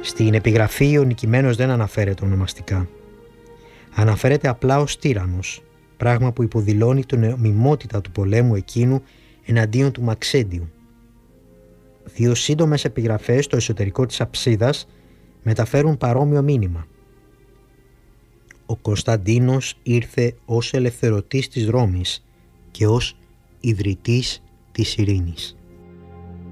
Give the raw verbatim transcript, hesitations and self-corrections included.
Στην επιγραφή ο νικημένος δεν αναφέρεται ονομαστικά. Αναφέρεται απλά ως τύραννος, πράγμα που υποδηλώνει την νομιμότητα του πολέμου εκείνου εναντίον του Μαξέντιου. Δύο σύντομες επιγραφές στο εσωτερικό της αψίδας μεταφέρουν παρόμοιο μήνυμα. Ο Κωνσταντίνος ήρθε ως ελευθερωτής της Ρώμης και ως ιδρυτής της ειρήνης.